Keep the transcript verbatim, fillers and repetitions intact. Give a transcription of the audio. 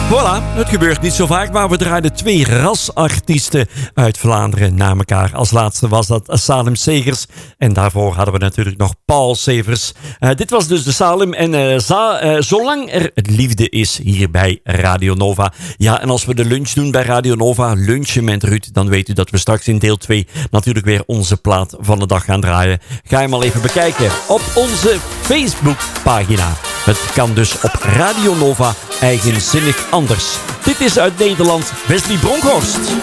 Voilà, het gebeurt niet zo vaak, maar we draaiden twee rasartiesten uit Vlaanderen na elkaar. Als laatste was dat Salem Segers en daarvoor hadden we natuurlijk nog Paul Severs. Uh, dit was dus de Salem en uh, za, uh, zolang er liefde is hier bij Radio Nova. Ja, en als we de lunch doen bij Radio Nova, lunchen met Ruud, dan weet u dat we straks in deel twee natuurlijk weer onze plaat van de dag gaan draaien. Ga hem al even bekijken op onze Facebookpagina. Het kan dus op Radio Nova eigenzinnig anders. Dit is uit Nederland Wesley Bronkhorst.